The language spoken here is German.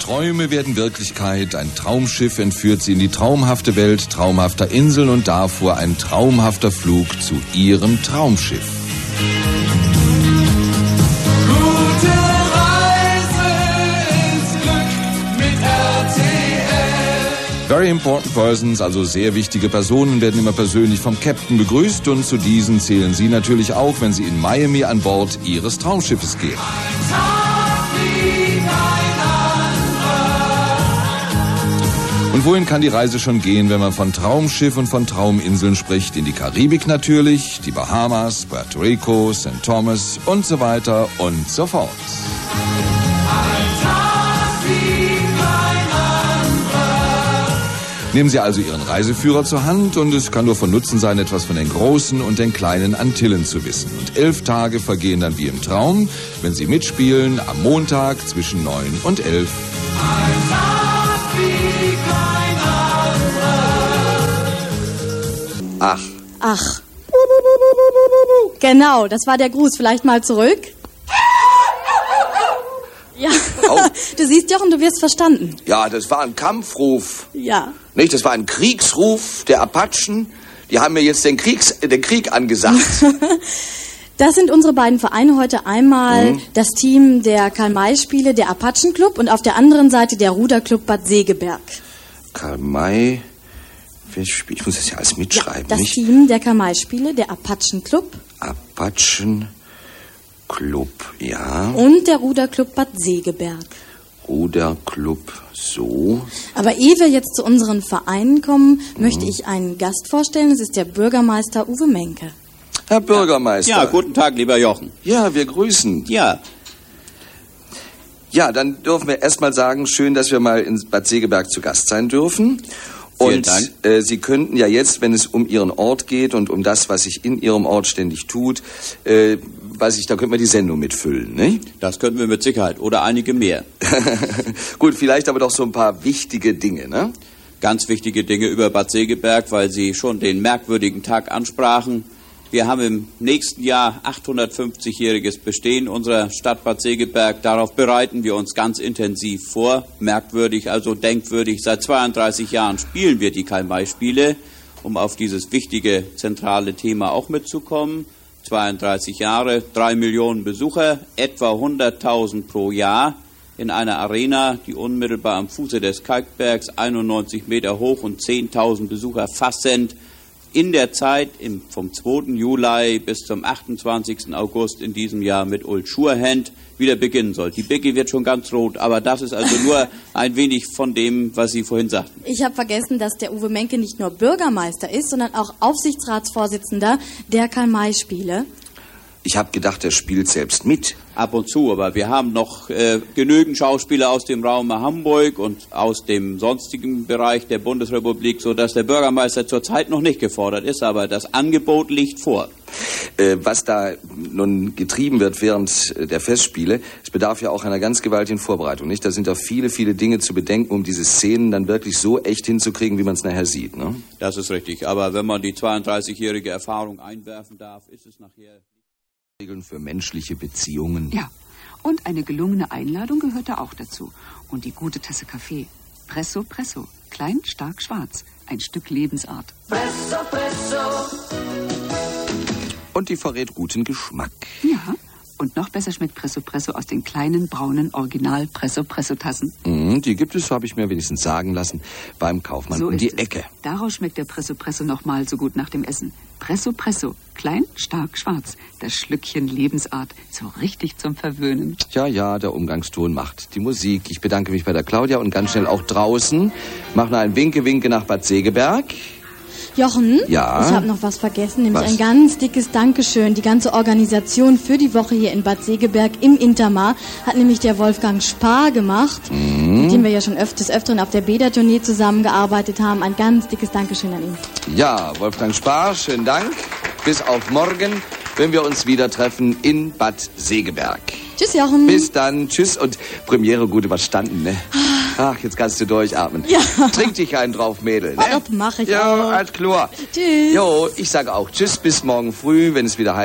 Träume werden Wirklichkeit, ein Traumschiff entführt sie in die traumhafte Welt traumhafter Inseln und davor ein traumhafter Flug zu ihrem Traumschiff. Gute Reise ins Glück mit RTL. Very important persons, also sehr wichtige Personen, werden immer persönlich vom Captain begrüßt und zu diesen zählen Sie natürlich auch, wenn Sie in Miami an Bord Ihres Traumschiffes gehen. Und wohin kann die Reise schon gehen, wenn man von Traumschiff und von Trauminseln spricht? In die Karibik natürlich, die Bahamas, Puerto Rico, St. Thomas und so weiter und so fort. Nehmen Sie also Ihren Reiseführer zur Hand und es kann nur von Nutzen sein, etwas von den großen und den kleinen Antillen zu wissen. Und 11 Tage vergehen dann wie im Traum, wenn Sie mitspielen am Montag zwischen 9 und 11. Ach. Genau, das war der Gruß. Vielleicht mal zurück. Ja, oh. Du siehst, Jochen, du wirst verstanden. Ja, das war ein Kampfruf. Ja. Nicht, das war ein Kriegsruf der Apachen. Die haben mir jetzt den Krieg angesagt. Das sind unsere beiden Vereine heute. Einmal das Team der Karl-May-Spiele, der Apachenclub, und auf der anderen Seite der Ruderclub Bad Segeberg. Karl-May, ich muss das ja alles mitschreiben, ja, das nicht? Team der Karl-May-Spiele, der Apachenclub. Apachenclub, ja. Und der Ruderclub Bad Segeberg. Ruderclub, so. Aber ehe wir jetzt zu unseren Vereinen kommen, möchte ich einen Gast vorstellen. Es ist der Bürgermeister Uwe Menke. Herr Bürgermeister. Ja, guten Tag, lieber Jochen. Ja, wir grüßen. Ja. Ja, dann dürfen wir erstmal sagen, schön, dass wir mal in Bad Segeberg zu Gast sein dürfen. Vielen Und Dank. Sie könnten ja jetzt, wenn es um Ihren Ort geht und um das, was sich in Ihrem Ort ständig tut, da könnten wir die Sendung mitfüllen, ne? Das könnten wir mit Sicherheit. Oder einige mehr. Gut, vielleicht aber doch so ein paar wichtige Dinge, ne? Ganz wichtige Dinge über Bad Segeberg, weil Sie schon den merkwürdigen Tag ansprachen. Wir haben im nächsten Jahr 850-jähriges Bestehen unserer Stadt Bad Segeberg. Darauf bereiten wir uns ganz intensiv vor. Merkwürdig, also denkwürdig. Seit 32 Jahren spielen wir die Karl-May-Spiele, um auf dieses wichtige, zentrale Thema auch mitzukommen. 32 Jahre, 3 Millionen Besucher, etwa 100.000 pro Jahr in einer Arena, die unmittelbar am Fuße des Kalkbergs 91 Meter hoch und 10.000 Besucher fassend in der Zeit vom 2. Juli bis zum 28. August in diesem Jahr mit Old Surehand wieder beginnen soll. Die Biggie wird schon ganz rot, aber das ist also nur ein wenig von dem, was Sie vorhin sagten. Ich habe vergessen, dass der Uwe Menke nicht nur Bürgermeister ist, sondern auch Aufsichtsratsvorsitzender der Karl-May-Spiele. Ich habe gedacht, er spielt selbst mit. Ab und zu, aber wir haben noch genügend Schauspieler aus dem Raum Hamburg und aus dem sonstigen Bereich der Bundesrepublik, sodass der Bürgermeister zurzeit noch nicht gefordert ist, aber das Angebot liegt vor. Was da nun getrieben wird während der Festspiele, es bedarf ja auch einer ganz gewaltigen Vorbereitung, nicht? Da sind da viele, viele Dinge zu bedenken, um diese Szenen dann wirklich so echt hinzukriegen, wie man es nachher sieht, ne? Das ist richtig, aber wenn man die 32-jährige Erfahrung einwerfen darf, ist es nachher... Regeln für menschliche Beziehungen. Ja, und eine gelungene Einladung gehört da auch dazu. Und die gute Tasse Kaffee. Presso, Presso. Klein, stark, schwarz. Ein Stück Lebensart. Presso, Presso. Und die verrät guten Geschmack. Ja, und noch besser schmeckt Presso, Presso aus den kleinen, braunen Original-Presso-Presso-Tassen. Die gibt es, habe ich mir wenigstens sagen lassen, beim Kaufmann So um die ist es. Ecke. Daraus schmeckt der Presso, Presso noch mal so gut nach dem Essen. Presso, Presso. Klein, stark, schwarz. Das Schlückchen Lebensart. So richtig zum Verwöhnen. Ja, der Umgangston macht die Musik. Ich bedanke mich bei der Claudia und ganz schnell auch draußen. Mach noch ein Winke nach Bad Segeberg. Jochen, Ja? ich habe noch was vergessen, nämlich Was? ein ganz dickes Dankeschön. Die ganze Organisation für die Woche hier in Bad Segeberg im Intermar hat nämlich der Wolfgang Spar gemacht, mit dem wir ja schon des Öfteren auf der Bäder-Tournee zusammengearbeitet haben. Ein ganz dickes Dankeschön an ihn. Ja, Wolfgang Spar, schönen Dank. Bis auf morgen, wenn wir uns wieder treffen in Bad Segeberg. Tschüss, Jochen. Bis dann, tschüss und Premiere gut überstanden, ne? Ach, jetzt kannst du durchatmen. Ja. Trink dich einen drauf, Mädel, ne? Oh, das mach ich ja, auch. alles klar. Tschüss. Jo, ich sage auch tschüss, bis morgen früh, wenn es wieder heißt.